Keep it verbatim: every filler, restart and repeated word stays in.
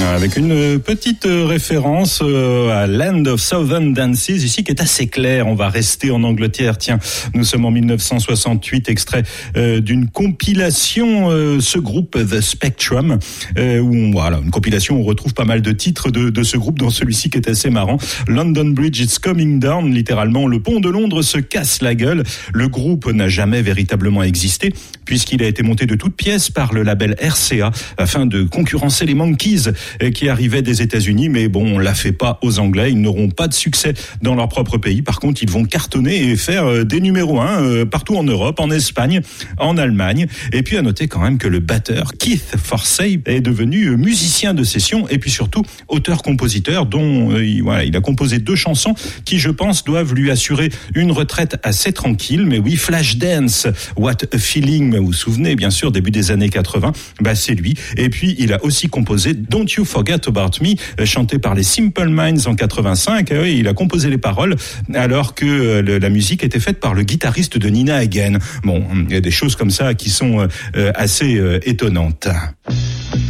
avec une petite référence à Land of Southern Dances, ici qui est assez claire. On va rester en Angleterre. Tiens, nous sommes en dix-neuf cent soixante-huit, extrait euh, d'une compilation, euh, ce groupe The Spectrum, euh, où on, voilà, une compilation où on retrouve pas mal de titres de, de ce groupe, dont celui-ci qui est assez marrant. London Bridge is coming down, littéralement, le pont de Londres se casse la gueule. Le groupe n'a jamais véritablement existé, puisqu'il a été monté de toutes pièces par le label R C A, afin de concurrencer les Monkees qui arrivaient des États-Unis, mais bon, on l'a fait pas aux Anglais. Ils n'auront pas de succès dans leur propre pays. Par contre, ils vont cartonner et faire des numéros un partout en Europe, en Espagne, en Allemagne. Et puis à noter quand même que le batteur Keith Forsey est devenu musicien de session et puis surtout auteur-compositeur, dont euh, il, voilà, il a composé deux chansons qui, je pense, doivent lui assurer une retraite assez tranquille. Mais oui, Flashdance, What a Feeling, vous vous souvenez bien sûr, début des années quatre-vingts, bah c'est lui. Et puis il a aussi composé Don't You Forget About Me, chanté par les Simple Minds en quatre-vingt-cinq. Et oui, il a composé les paroles alors que euh, la musique était faite par le guitariste de Nina Hagen. Bon, il y a des choses comme ça qui sont euh, assez euh, étonnantes.